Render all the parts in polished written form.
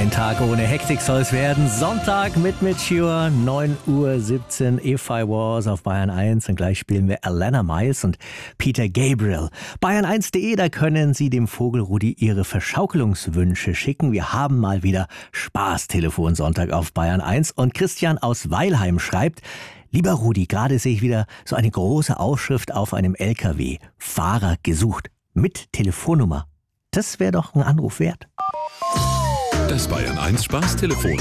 Ein Tag ohne Hektik soll es werden. Sonntag mit Cure, 9:17 Uhr, EFI Wars auf Bayern 1. Und gleich spielen wir Alana Miles und Peter Gabriel. Bayern1.de, da können Sie dem Vogel Rudi Ihre Verschaukelungswünsche schicken. Wir haben mal wieder Spaßtelefon Sonntag auf Bayern 1. Und Christian aus Weilheim schreibt: Lieber Rudi, gerade sehe ich wieder so eine große Aufschrift auf einem LKW. Fahrer gesucht. Mit Telefonnummer. Das wäre doch ein Anruf wert. Das Bayern 1 Spaßtelefon.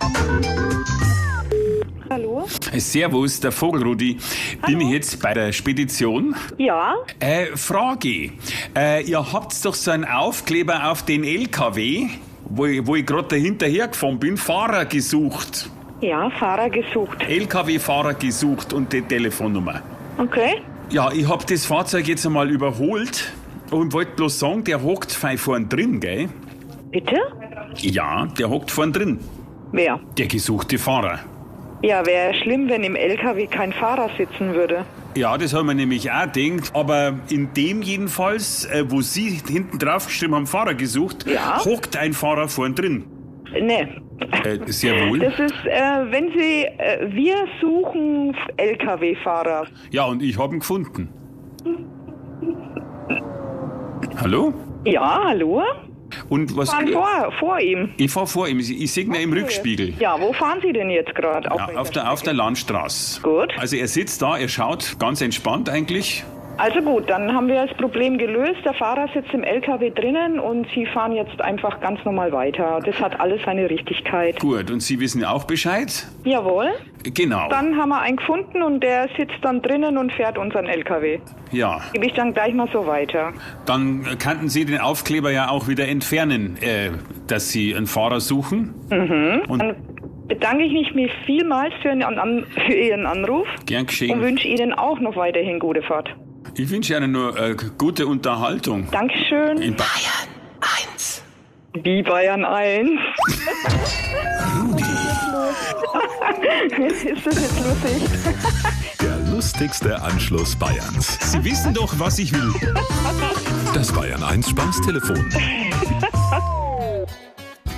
Hallo? Servus, der Vogelrudi. Bin ich jetzt bei der Spedition? Ja? Frage. Ihr habt doch so einen Aufkleber auf den LKW, wo ich gerade dahinterher gefahren bin, Fahrer gesucht. Ja, Fahrer gesucht. LKW-Fahrer gesucht und die Telefonnummer. Okay. Ja, ich hab das Fahrzeug jetzt einmal überholt und wollte bloß sagen, der hockt vorn drin, gell? Bitte? Ja, der hockt vorn drin. Wer? Der gesuchte Fahrer. Ja, wäre schlimm, wenn im LKW kein Fahrer sitzen würde. Ja, das haben wir nämlich auch gedacht. Aber in dem jedenfalls, wo Sie hinten drauf geschrieben haben, Fahrer gesucht, Ja. hockt ein Fahrer vorn drin. Nee. Sehr wohl. Das ist, wenn Sie, wir suchen LKW-Fahrer. Ja, und ich hab ihn gefunden. Hallo? Ja, hallo? Und was? Fahren vor ihm. Ich fahr vor ihm. Ich sehe ihn im Rückspiegel. Ja, wo fahren Sie denn jetzt gerade? Ja, auf der Landstraße. Gut. Also er sitzt da, er schaut ganz entspannt eigentlich. Also gut, dann haben wir das Problem gelöst. Der Fahrer sitzt im LKW drinnen und Sie fahren jetzt einfach ganz normal weiter. Das hat alles seine Richtigkeit. Gut, und Sie wissen auch Bescheid? Jawohl. Genau. Dann haben wir einen gefunden und der sitzt dann drinnen und fährt unseren LKW. Ja, Gebe ich dann gleich mal so weiter. dann könnten Sie den Aufkleber ja auch wieder entfernen, dass Sie einen Fahrer suchen. Und Dann bedanke ich mich vielmals für Ihren Anruf gern und geschehen. wünsche Ihnen auch noch weiterhin gute Fahrt. Ich wünsche Ihnen nur gute Unterhaltung. Dankeschön. In Bayern 1. Die Bayern 1. Ist das jetzt lustig? Der lustigste Anschluss Bayerns. Sie wissen doch, was ich will. Das Bayern 1 Spaßtelefon.